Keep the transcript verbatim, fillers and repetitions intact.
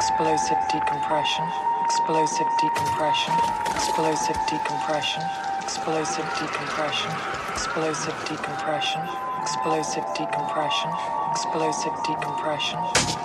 explosive decompression, explosive decompression, explosive decompression, explosive decompression, explosive decompression, explosive decompression, explosive decompression.